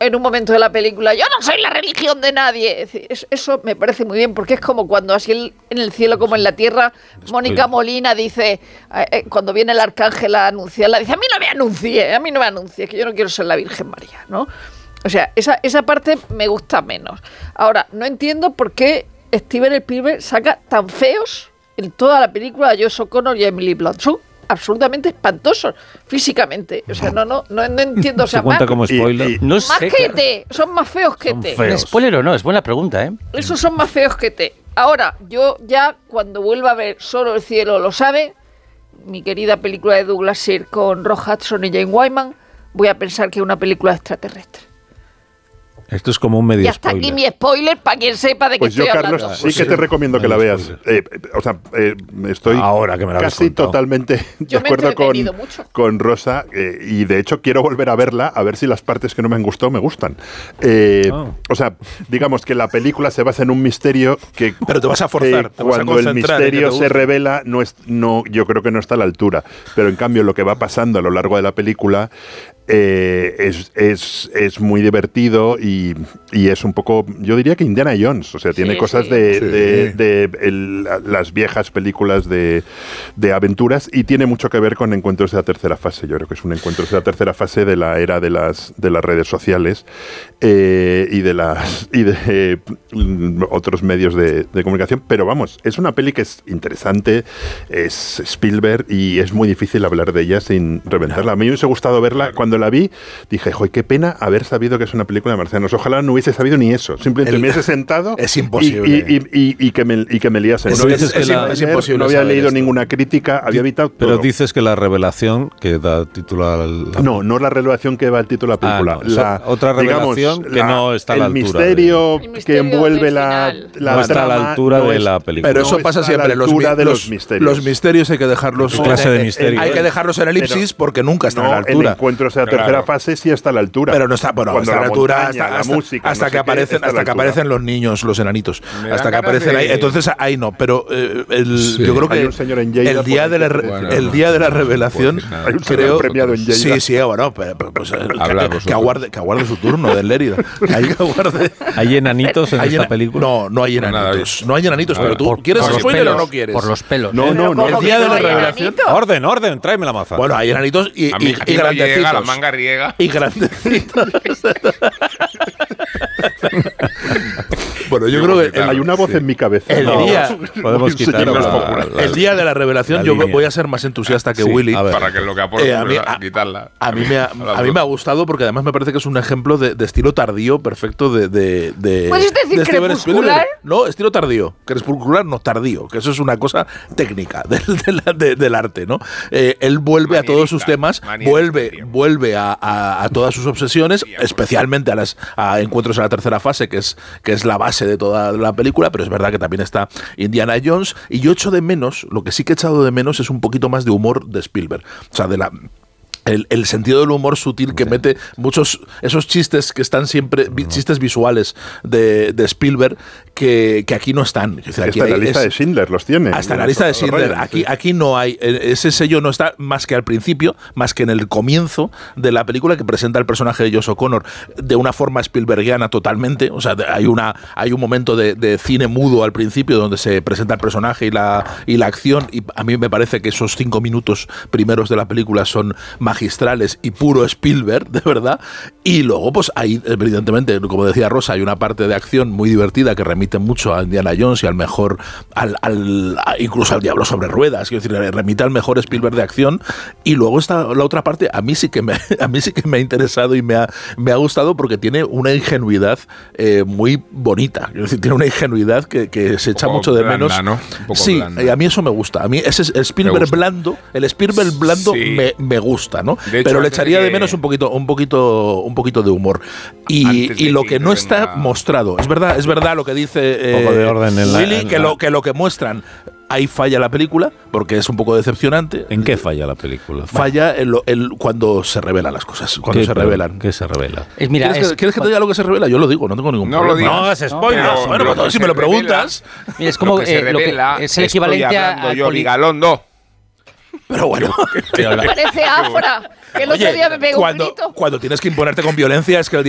en un momento de la película, yo no soy la religión de nadie. Es decir, eso me parece muy bien, porque es como cuando así en el cielo como en la tierra, Mónica Molina dice, cuando viene el arcángel a anunciarla, dice, a mí no me anuncie, que yo no quiero ser la Virgen María, ¿no? O sea, esa parte me gusta menos. Ahora, no entiendo por qué Steven Spielberg saca tan feos en toda la película a Josh O'Connor y a Emily Blunt. Son absolutamente espantosos físicamente. O sea, no entiendo. O sea, ¿Se cuenta como spoiler? No sé, más que T. Son más feos que T. ¿Es spoiler o no? Es buena pregunta, ¿eh? Esos son más feos que T. Ahora, yo ya cuando vuelva a ver Solo el cielo lo sabe, mi querida película de Douglas Sirk con Rock Hudson y Jane Wyman, voy a pensar que es una película extraterrestre. Esto es como un medio spoiler. Y hasta aquí mi spoiler para quien sepa de qué estoy hablando. Pues yo, Carlos, sí que te recomiendo que la veas. Estoy ahora que me la casi totalmente de acuerdo con Rosa y de hecho quiero volver a verla a ver si las partes que no me han gustado me gustan. O sea, digamos que la película se basa en un misterio que... Pero te vas a forzar. Cuando el misterio se revela, yo creo que no está a la altura. Pero en cambio lo que va pasando a lo largo de la película... es muy divertido y es un poco, yo diría que Indiana Jones, o sea, tiene cosas de las viejas películas de aventuras y tiene mucho que ver con Encuentros de la tercera fase. Yo creo que es un Encuentros de la tercera fase de la era de las redes sociales y de otros medios de comunicación, pero vamos, es una peli que es interesante, es Spielberg y es muy difícil hablar de ella sin reventarla. A mí me hubiese gustado verla. Cuando la vi, dije, ¡joder, qué pena haber sabido que es una película de marcianos! Ojalá no hubiese sabido ni eso. Simplemente me hubiese sentado es imposible. Y que me liasen. Es imposible. No había leído ninguna crítica, había evitado todo. Pero dices que la revelación que da título al... No la revelación que da el título a la película. Otra revelación que no está a la altura. El misterio que envuelve la no está a la altura de la película. Pero eso pasa siempre. Los misterios hay que dejarlos... ¿Qué clase de misterio? Hay que dejarlos en elipsis porque nunca están a la altura. La tercera fase sí está a la altura. Pero no está, bueno, hasta la altura, hasta que aparecen los niños, los enanitos. Hasta que aparecen ahí. Entonces ahí no, pero yo creo que el día de la revelación, hay un señor premiado en Lleida. Sí, bueno, pues, que aguarde su turno del Lérida. ¿Hay enanitos en esta película? No hay enanitos. No hay enanitos, pero tú ¿quieres spoiler o no quieres? Por los pelos. No. El día de la revelación. Orden, tráeme la maza. Bueno, hay enanitos y grandecitos. La manga riega. Y grandecitos. Bueno, yo creo que hay una voz en mi cabeza. Podemos quitarlo. El día de la revelación yo voy a ser más entusiasta que Willy. Para que lo que aporte quitarla. A mí me ha gustado porque además me parece que es un ejemplo de estilo tardío perfecto de ¿Puedes decir crepuscular? No, estilo tardío. Crepuscular no, tardío. Que eso es una cosa técnica del arte, ¿no? Él vuelve a todos sus temas, vuelve a todas sus obsesiones, especialmente a Encuentros en la tercera fase, que es la base de toda la película, pero es verdad que también está Indiana Jones, y yo echo de menos, lo que sí que he echado de menos es un poquito más de humor de Spielberg, o sea, el sentido del humor sutil que mete esos chistes que están siempre, chistes visuales de Spielberg, que aquí no están. Hasta en la lista de Schindler los tiene. Hasta en la lista de Schindler. Aquí no hay. Ese sello no está más que al principio, más que en el comienzo de la película, que presenta el personaje de Josh O'Connor de una forma Spielbergiana totalmente. O sea, hay un momento de cine mudo al principio donde se presenta el personaje y la acción, y a mí me parece que esos 5 minutos primeros de la película son magistrales y puro Spielberg, de verdad. Y luego, pues ahí, evidentemente, como decía Rosa, hay una parte de acción muy divertida que remite mucho a Indiana Jones y al mejor, incluso al Diablo sobre ruedas, quiero decir, remite al mejor Spielberg de acción. Y luego está la otra parte, a mí sí que me ha interesado y me ha gustado porque tiene una ingenuidad muy bonita. Quiero decir, tiene una ingenuidad que se echa mucho de menos. Blanda, ¿no? Un poco sí, blanda. A mí eso me gusta. A mí ese Spielberg blando, el Spielberg blando me gusta, ¿no? Hecho, pero le echaría de menos un poquito de humor. Y lo que no está mostrado, es verdad lo que dice de orden en Willy, que lo que muestran, ahí falla la película, porque es un poco decepcionante. ¿En qué falla la película? Falla cuando se revelan las cosas. Cuando se revelan. ¿Qué se revela? ¿Quieres que te diga lo que se revela? Yo lo digo, no tengo ningún problema. No, es spoiler. Bueno, pues, si me lo preguntas. Mira, es como es el equivalente a yo, Vigalondo. Pero bueno. Parece Afra. Que el otro día me pegó un grito. Cuando tienes que imponerte con violencia es que el